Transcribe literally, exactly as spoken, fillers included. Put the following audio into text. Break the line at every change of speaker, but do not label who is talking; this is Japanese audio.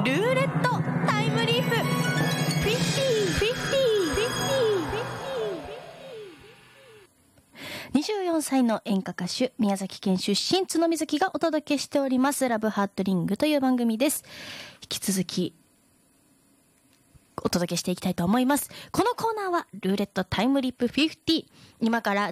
ルーレットタイムリープ。フィフティー、フィフティー、フィフティー、フィフティー。にじゅうよんさいの演歌歌手、宮崎県出身、角みずきがお届けしておりますラブハートリングという番組です。引き続きお届けしていきたいと思います。このコーナーはルーレットタイムリップフィフティー。今から